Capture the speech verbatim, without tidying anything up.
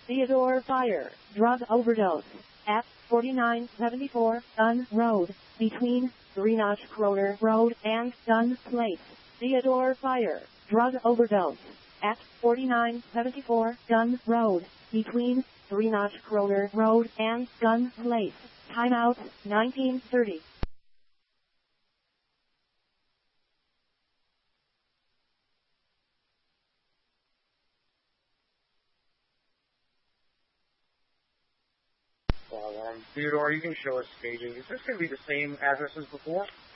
Theodore Fire, drug overdose, at forty-nine seventy-four Gun Road, between Greenock Kroner Road and Gun Place. Theodore Fire, drug overdose, at forty-nine seventy-four Gun Road, between Greenock Kroner Road and Gun Place. Timeout, nineteen thirty. Well, um, Theodore, you can show us staging. Is this going to be the same address as before?